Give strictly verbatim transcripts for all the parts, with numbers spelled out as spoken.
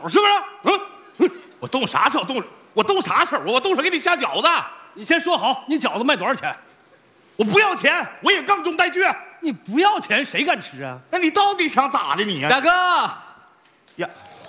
是不是？嗯， 我动啥手动？我动啥手啊？我动手给你下饺子。 你先说好，你饺子卖多少钱？ 我不要钱，我也刚中带去。 你不要钱，谁敢吃啊？ 那你到底想咋的你呀、 大哥， 呀，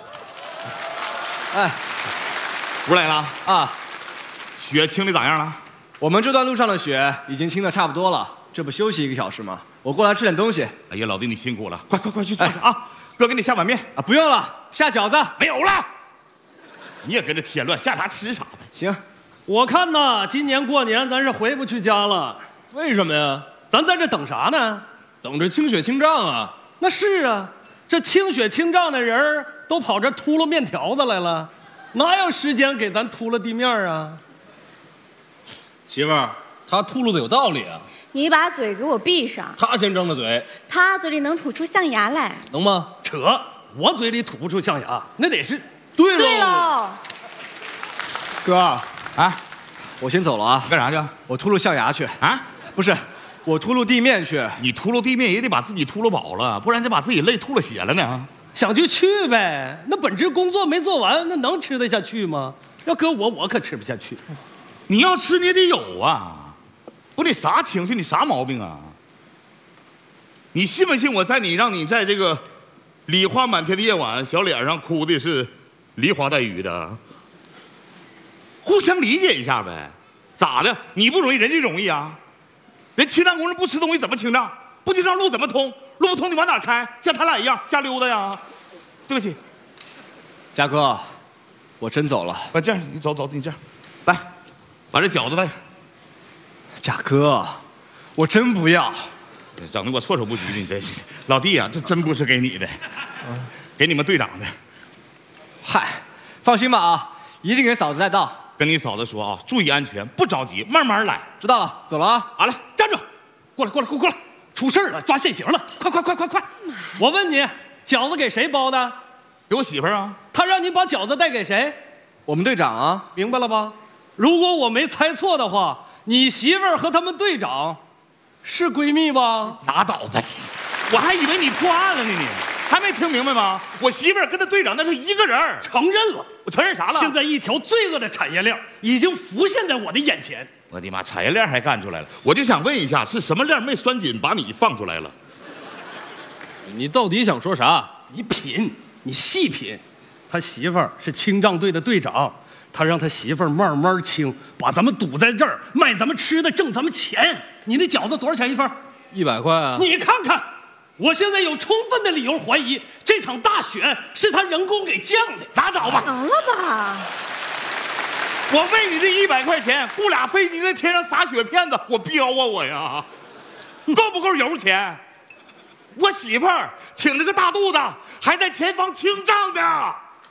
哎， 不来了啊， 雪清的咋样了？ 我们这段路上的雪已经清的差不多了，这不休息一个小时吗？我过来吃点东西。 哎呀，老弟你辛苦了，快快快去坐着、哎、啊！哥给你下碗面啊，不用了，下饺子没有了。你也跟着添乱，下啥吃啥呗。 行， 我看呐，今年过年咱是回不去家了。 为什么呀？ 咱在这等啥呢？ 等着清雪清账啊！ 那是啊，这清雪清账的人都跑这秃噜面条子来了，哪有时间给咱秃噜地面啊？ 媳妇儿，他秃噜的有道理啊。 你把嘴给我闭上。 他先张着嘴， 他嘴里能吐出象牙来， 能吗？ 扯，我嘴里吐不出象牙，那得是。 对喽。 对喽。 哥啊， 我先走了啊。 干啥去？ 我秃噜象牙去啊？ 不是，我秃噜地面去。 你秃噜地面也得把自己秃噜饱了，不然就把自己累吐了血了呢。 想就去呗，那本职工作没做完，那能吃得下去吗？要搁我，我可吃不下去。 你要吃你也得有啊，不你啥情绪，你啥毛病啊？你信不信我在你让你在这个梨花满天的夜晚，小脸上哭的是梨花带雨的？互相理解一下呗，咋的？你不容易，人家容易啊。人清账工人不吃东西怎么清账？不清账路怎么通？路不通你往哪开？像他俩一样瞎溜达呀？对不起， 嘉哥，我真走了。 那这样你走走，你这样，来，把这饺子带。 嘉哥，我真不要。 整的我措手不及的，你真是老弟啊，这真不是给你的，给你们队长的。 嗨，放心吧啊，一定给嫂子带到。 跟你嫂子说啊，注意安全，不着急，慢慢来。 知道了，走了啊。 好了， 站住！过来，过来，过过来！出事了，抓现行了！快快快快快！我问你，饺子给谁包的？ 给我媳妇儿啊。 他让你把饺子带给谁？ 我们队长啊。 明白了吧？如果我没猜错的话，你媳妇儿和他们队长是闺蜜吧？ 拉倒吧，我还以为你破案了呢，你还没听明白吗？我媳妇儿跟他队长那是一个人。 承认了。 我承认啥了？ 现在一条罪恶的产业链已经浮现在我的眼前。 我的妈，产业链还干出来了！我就想问一下，是什么链没拴紧把你放出来了？ 你到底想说啥？ 你品，你细品。他媳妇儿是清账队的队长，他让他媳妇儿慢慢清，把咱们堵在这儿，卖咱们吃的，挣咱们钱。你那饺子多少钱一份？ 一百块啊！ 你看看，我现在有充分的理由怀疑，这场大雪是他人工给降的。 拉倒吧！ 得了吧！ 我为你这一百块钱雇俩飞机在天上撒雪片子，我彪啊我呀！够不够油钱？我媳妇儿挺着个大肚子，还在前方清账呢。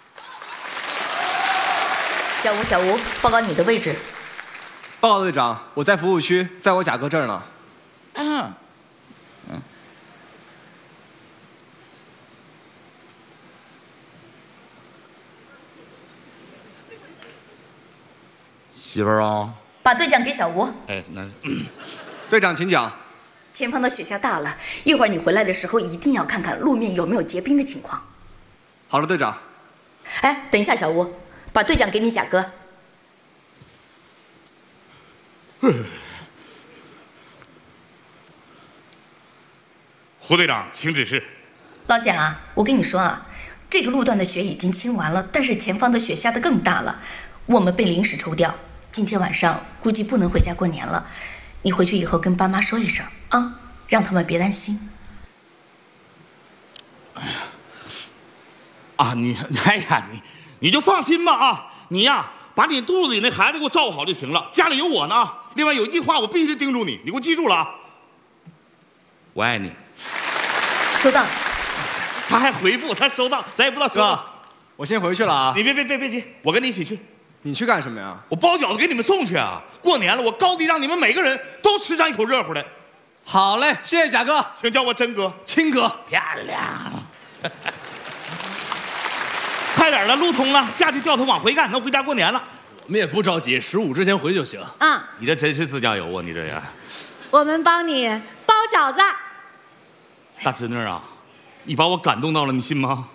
小吴，小吴，报告你的位置。 报告队长，我在服务区，在我贾哥这儿呢。 嗯，嗯。媳妇儿啊， 把队长给小吴。 哎，那、 嗯、队长请讲。 前方的雪下大了，一会儿你回来的时候一定要看看路面有没有结冰的情况。 好的，队长。 哎，等一下，小吴，把队长给你贾哥。 胡队长，请指示。 老蒋啊，我跟你说啊，这个路段的雪已经清完了，但是前方的雪下得更大了，我们被临时抽调，今天晚上估计不能回家过年了。你回去以后跟爸妈说一声啊，让他们别担心。 哎呀，啊你，哎呀你，你就放心吧啊，你呀把你肚子里那孩子给我照顾好就行了，家里有我呢。另外有一句话我必须叮嘱你，你给我记住了啊，我爱你。 收到。 他还回复他收到，咱也不知道收到。 我先回去了啊。 你别别别别急，我跟你一起去。 你去干什么呀？ 我包饺子给你们送去啊！过年了，我高低让你们每个人都吃上一口热乎的。 好嘞，谢谢贾哥， 请叫我真哥、 亲哥， 漂亮。快点了，路通了，下去掉头往回干，能回家过年了。 我们也不着急，十五之前回就行。 啊， 你这真是自驾游啊！你这呀， 我们帮你包饺子。 大侄女啊，你把我感动到了，你信吗？